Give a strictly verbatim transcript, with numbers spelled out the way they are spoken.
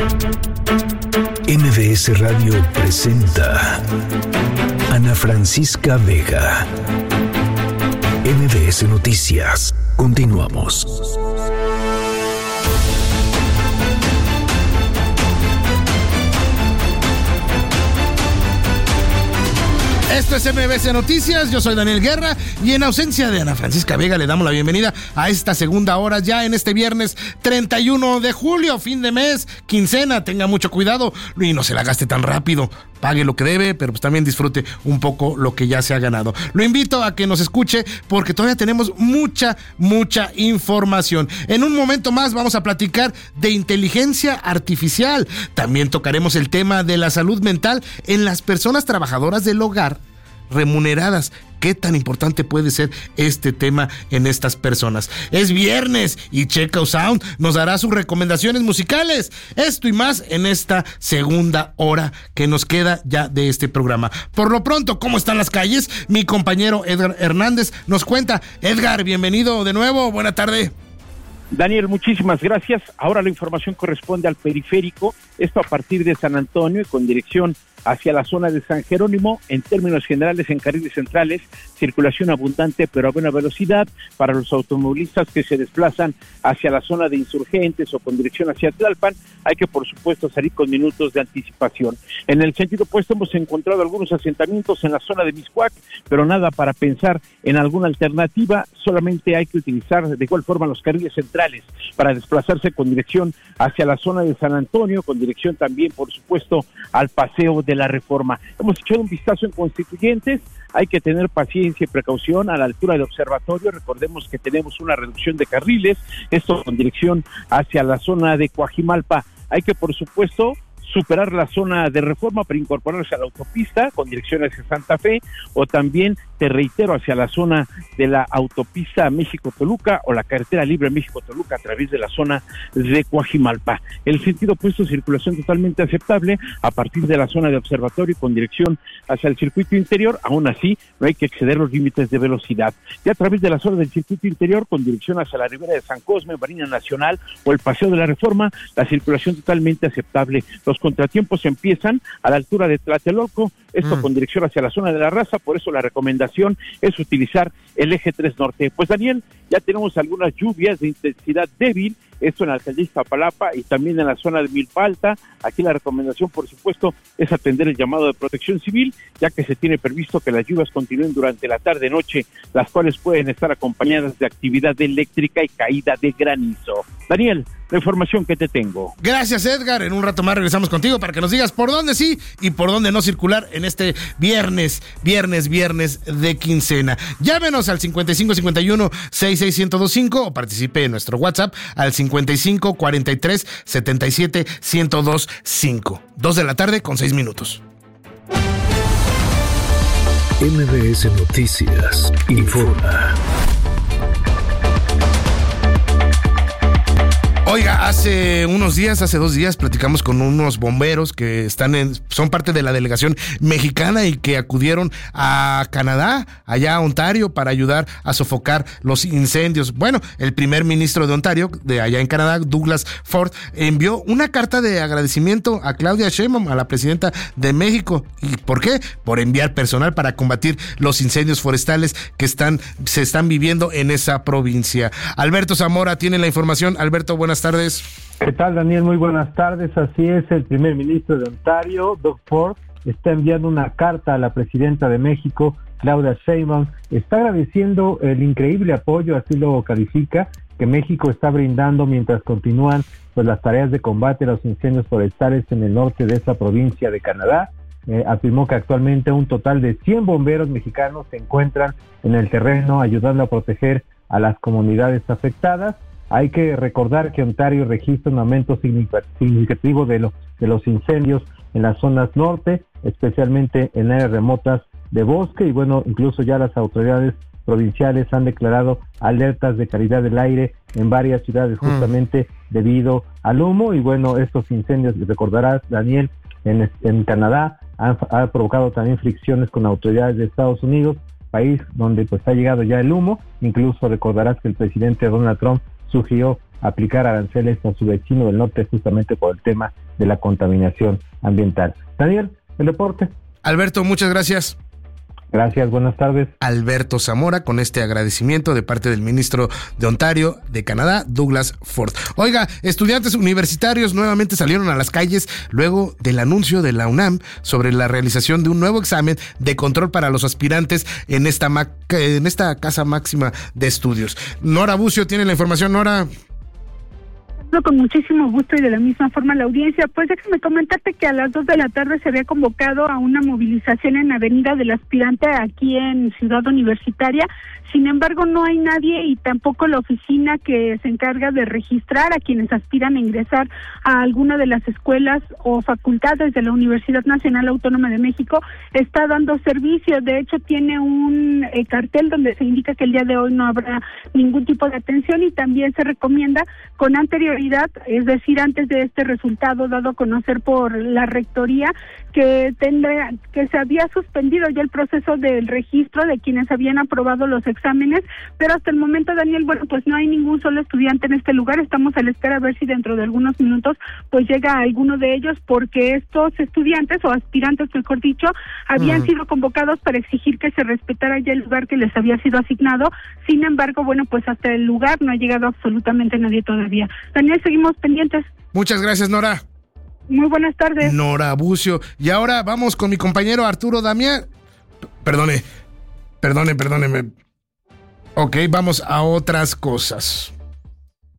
M B S Radio presenta Ana Francisca Vega. M B S Noticias. Continuamos. Esto es M B S Noticias, yo soy Daniel Guerra y en ausencia de Ana Francisca Vega le damos la bienvenida a esta segunda hora ya en este viernes treinta y uno de julio, fin de mes, quincena. Tenga mucho cuidado y no se la gaste tan rápido. Pague lo que debe, pero pues también disfrute un poco lo que ya se ha ganado. Lo invito a que nos escuche porque todavía tenemos mucha, mucha información. En un momento más vamos a platicar de inteligencia artificial. También tocaremos el tema de la salud mental en las personas trabajadoras del hogar remuneradas. ¿Qué tan importante puede ser este tema en estas personas? Es viernes y Check Out Sound nos dará sus recomendaciones musicales. Esto y más en esta segunda hora que nos queda ya de este programa. Por lo pronto, ¿cómo están las calles? Mi compañero Edgar Hernández nos cuenta. Edgar, bienvenido de nuevo. Buena tarde. Daniel, muchísimas gracias. Ahora la información corresponde al periférico, esto a partir de San Antonio y con dirección hacia la zona de San Jerónimo. En términos generales, en carriles centrales, circulación abundante pero a buena velocidad para los automovilistas que se desplazan hacia la zona de Insurgentes o con dirección hacia Tlalpan. Hay que, por supuesto, salir con minutos de anticipación. En el sentido opuesto hemos encontrado algunos asentamientos en la zona de Mixcoac, pero nada para pensar en alguna alternativa. Solamente hay que utilizar de igual forma los carriles centrales para desplazarse con dirección hacia la zona de San Antonio, con dirección también, por supuesto, al Paseo de la Reforma. Hemos echado un vistazo en Constituyentes. Hay que tener paciencia y precaución a la altura del observatorio. Recordemos que tenemos una reducción de carriles, esto con dirección hacia la zona de Coajimalpa. Hay que, por supuesto, superar la zona de Reforma para incorporarse a la autopista con dirección hacia Santa Fe, o también, te reitero, hacia la zona de la autopista México-Toluca o la carretera libre México-Toluca a través de la zona de Coajimalpa. El sentido opuesto, circulación totalmente aceptable a partir de la zona de observatorio con dirección hacia el circuito interior. Aún así, no hay que exceder los límites de velocidad. Ya a través de la zona del circuito interior con dirección hacia la ribera de San Cosme, Marina Nacional o el Paseo de la Reforma, la circulación totalmente aceptable. Los contratiempos empiezan a la altura de Tlatelolco, esto mm. con dirección hacia la zona de la Raza. Por eso la recomendación es utilizar el eje tres norte. Pues Daniel, ya tenemos algunas lluvias de intensidad débil, esto en la alcaldía Iztapalapa y también en la zona de Milpa Alta. Aquí la recomendación, por supuesto, es atender el llamado de Protección Civil, ya que se tiene previsto que las lluvias continúen durante la tarde-noche, las cuales pueden estar acompañadas de actividad eléctrica y caída de granizo. Daniel, la información que te tengo. Gracias, Edgar. En un rato más regresamos contigo para que nos digas por dónde sí y por dónde no circular en este viernes, viernes, viernes de quincena. Llámenos al cincuenta y cinco cincuenta y uno sesenta y seis ciento veinticinco o participe en nuestro WhatsApp al cincuenta y cinco cuarenta y tres setenta y siete ciento veinticinco. Dos de la tarde con seis minutos. M B S Noticias informa. Oiga, hace unos días, hace dos días, platicamos con unos bomberos que están en, son parte de la delegación mexicana y que acudieron a Canadá, allá a Ontario, para ayudar a sofocar los incendios. Bueno, el primer ministro de Ontario, de allá en Canadá, Douglas Ford, envió una carta de agradecimiento a Claudia Sheinbaum, a la presidenta de México. ¿Y por qué? Por enviar personal para combatir los incendios forestales que están, se están viviendo en esa provincia. Alberto Zamora tiene la información. Alberto, buenas tardes. ¿Qué tal, Daniel? Muy buenas tardes. Así es, el primer ministro de Ontario, Doug Ford, está enviando una carta a la presidenta de México, Claudia Sheinbaum. Está agradeciendo el increíble apoyo, así lo califica, que México está brindando mientras continúan pues las tareas de combate a los incendios forestales en el norte de esa provincia de Canadá. Eh, afirmó que actualmente un total de cien bomberos mexicanos se encuentran en el terreno ayudando a proteger a las comunidades afectadas. Hay que recordar que Ontario registra un aumento significativo de, lo, de los incendios en las zonas norte, especialmente en áreas remotas de bosque, y bueno, incluso ya las autoridades provinciales han declarado alertas de calidad del aire en varias ciudades justamente mm. debido al humo. Y bueno, estos incendios, recordarás, Daniel, en, en Canadá han, han provocado también fricciones con autoridades de Estados Unidos, país donde pues ha llegado ya el humo. Incluso recordarás que el presidente Donald Trump sugirió aplicar aranceles a su vecino del norte justamente por el tema de la contaminación ambiental. Daniel, el reporte. Alberto, muchas gracias. Gracias, buenas tardes. Alberto Zamora, con este agradecimiento de parte del ministro de Ontario de Canadá, Douglas Ford. Oiga, estudiantes universitarios nuevamente salieron a las calles luego del anuncio de la UNAM sobre la realización de un nuevo examen de control para los aspirantes en esta, ma- en esta casa máxima de estudios. Nora Bucio tiene la información. Nora. Con muchísimo gusto y de la misma forma la audiencia. Pues déjame comentarte que a las dos de la tarde se había convocado a una movilización en Avenida del Aspirante aquí en Ciudad Universitaria. Sin embargo, no hay nadie y tampoco la oficina que se encarga de registrar a quienes aspiran a ingresar a alguna de las escuelas o facultades de la Universidad Nacional Autónoma de México está dando servicio. De hecho, tiene un eh, cartel donde se indica que el día de hoy no habrá ningún tipo de atención y también se recomienda con anterioridad, es decir, antes de este resultado dado a conocer por la rectoría, que tendrá, que se había suspendido ya el proceso del registro de quienes habían aprobado los exámenes, pero hasta el momento, Daniel, bueno, pues no hay ningún solo estudiante en este lugar. Estamos a la espera a ver si dentro de algunos minutos pues llega alguno de ellos, porque estos estudiantes o aspirantes, mejor dicho, habían uh-huh. sido convocados para exigir que se respetara ya el lugar que les había sido asignado. Sin embargo, bueno, pues hasta el lugar no ha llegado absolutamente nadie todavía. Daniel, seguimos pendientes. Muchas gracias, Nora. Muy buenas tardes. Nora Bucio. Y ahora vamos con mi compañero Arturo Damián. P- perdone, perdone, perdóneme. Ok, vamos a otras cosas.